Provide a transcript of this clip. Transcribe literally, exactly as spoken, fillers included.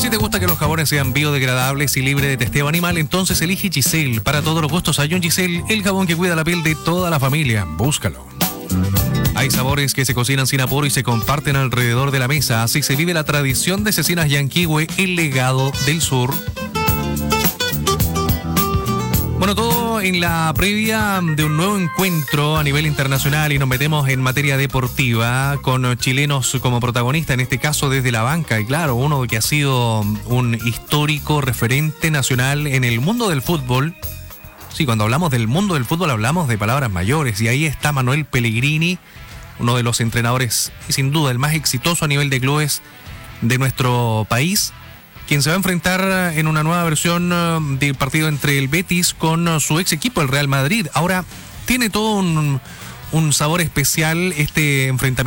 Si te gusta que los jabones sean biodegradables y libres de testeo animal, entonces elige Giselle. Para todos los gustos hay un Giselle, el jabón que cuida la piel de toda la familia. Búscalo. Hay sabores que se cocinan sin apuro y se comparten alrededor de la mesa. Así se vive la tradición de Cecinas Yanquihue, el legado del sur. Bueno, todo en la previa de un nuevo encuentro a nivel internacional y nos metemos en materia deportiva con chilenos como protagonistas, en este caso desde la banca. Y claro, uno que ha sido un histórico referente nacional en el mundo del fútbol. Sí, cuando hablamos del mundo del fútbol hablamos de palabras mayores y ahí está Manuel Pellegrini, uno de los entrenadores y sin duda el más exitoso a nivel de clubes de nuestro país, quien se va a enfrentar en una nueva versión del partido entre el Betis con su ex equipo, el Real Madrid. Ahora, tiene todo un, un sabor especial este enfrentamiento.